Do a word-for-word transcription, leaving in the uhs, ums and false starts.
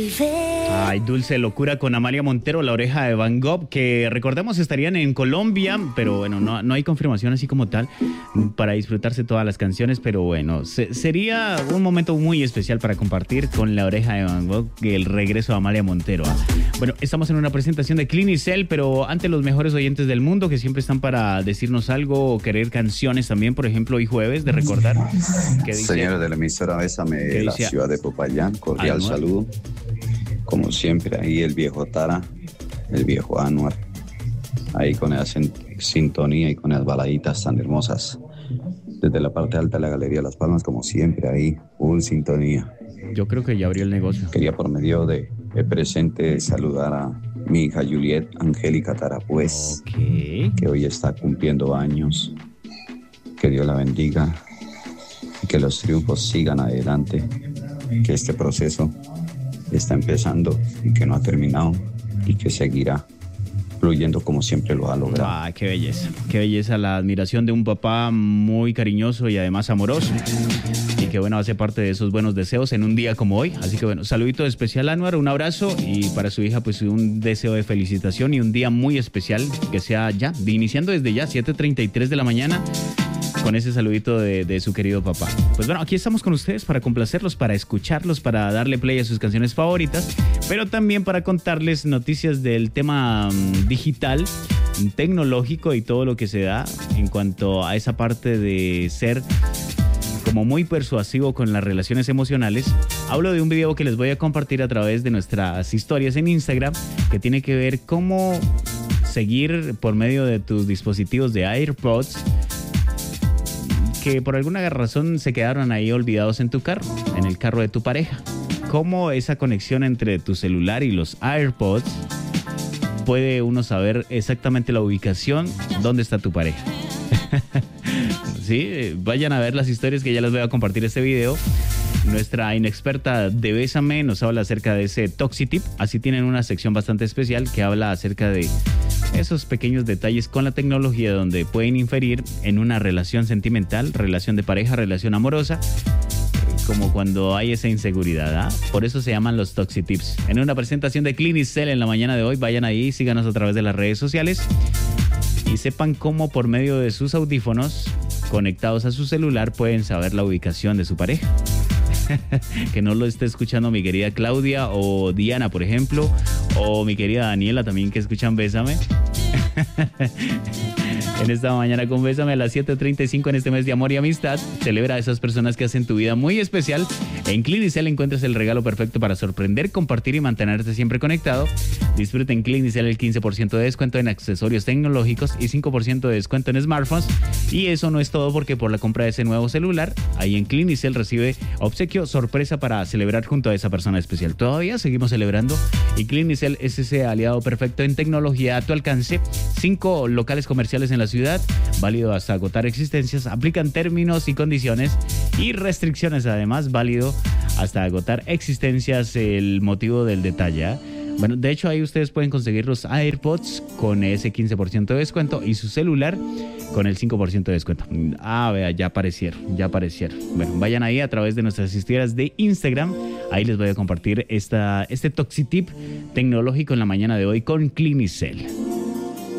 Ay, Dulce Locura con Amalia Montero, La Oreja de Van Gogh, que recordemos estarían en Colombia, pero bueno, no, no hay confirmación así como tal para disfrutarse todas las canciones, pero bueno, se, sería un momento muy especial para compartir con La Oreja de Van Gogh el regreso de Amalia Montero. Bueno, estamos en una presentación de Clinicel, pero ante los mejores oyentes del mundo que siempre están para decirnos algo o querer canciones también, por ejemplo, hoy jueves de recordar. Que dice, señores de la emisora Bésame de la ciudad de Popayán, cordial Anuar. Saludo. Como siempre, ahí el viejo Tara, el viejo Anuar, ahí con esa sintonía y con esas baladitas tan hermosas. Desde la parte alta de la Galería Las Palmas, como siempre, ahí, full sintonía. Yo creo que ya abrió el negocio. Quería por medio de, de presente saludar a mi hija Juliet Angélica Tarapuez, okay. que hoy está cumpliendo años. Que Dios la bendiga y que los triunfos sigan adelante, que este proceso está empezando y que no ha terminado y que seguirá fluyendo como siempre lo ha logrado. Ah, qué belleza, qué belleza la admiración de un papá muy cariñoso y además amoroso. Y que bueno, hace parte de esos buenos deseos en un día como hoy. Así que bueno, saludito especial a Anuar, un abrazo y para su hija pues un deseo de felicitación y un día muy especial que sea ya, iniciando desde ya, siete treinta y tres de la mañana. Con ese saludito de, de su querido papá. Pues bueno, aquí estamos con ustedes para complacerlos, para escucharlos, para darle play a sus canciones favoritas, pero también para contarles noticias del tema um, digital, tecnológico y todo lo que se da en cuanto a esa parte de ser como muy persuasivo con las relaciones emocionales. Hablo de un video que les voy a compartir a través de nuestras historias en Instagram, que tiene que ver cómo seguir por medio de tus dispositivos de AirPods que por alguna razón se quedaron ahí olvidados en tu carro, en el carro de tu pareja. Cómo esa conexión entre tu celular y los AirPods puede uno saber exactamente la ubicación, dónde está tu pareja. Sí, vayan a ver las historias que ya les voy a compartir este video. Nuestra inexperta de Bésame nos habla acerca de ese Toxitip. Así tienen una sección bastante especial que habla acerca de esos pequeños detalles con la tecnología donde pueden inferir en una relación sentimental, relación de pareja, relación amorosa, como cuando hay esa inseguridad, ¿ah? Por eso se llaman los Toxitips. En una presentación de Clinicel en la mañana de hoy, vayan ahí, síganos a través de las redes sociales y sepan cómo por medio de sus audífonos conectados a su celular pueden saber la ubicación de su pareja. Que no lo esté escuchando mi querida Claudia o Diana, por ejemplo, o mi querida Daniela también, que escuchan Bésame. En esta mañana con Bésame a las siete treinta y cinco en este mes de amor y amistad. Celebra a esas personas que hacen tu vida muy especial. En Clinicel encuentras el regalo perfecto para sorprender, compartir y mantenerte siempre conectado. Disfruta en Clinicel el quince por ciento de descuento en accesorios tecnológicos y cinco por ciento de descuento en smartphones. Y eso no es todo, porque por la compra de ese nuevo celular, ahí en Clinicel recibe obsequio sorpresa para celebrar junto a esa persona especial. Todavía seguimos celebrando y Clinicel es ese aliado perfecto en tecnología a tu alcance. Cinco locales comerciales en la ciudad, válido hasta agotar existencias. Aplican términos y condiciones y restricciones, además válido hasta agotar existencias. El motivo del detalle, ¿eh? Bueno, de hecho ahí ustedes pueden conseguir los AirPods con ese quince por ciento de descuento y su celular con el cinco por ciento de descuento. Ah, vea, ya aparecieron, ya aparecieron. Bueno, vayan ahí a través de nuestras historias de Instagram. Ahí les voy a compartir esta, este Toxitip tecnológico en la mañana de hoy con Clinicel.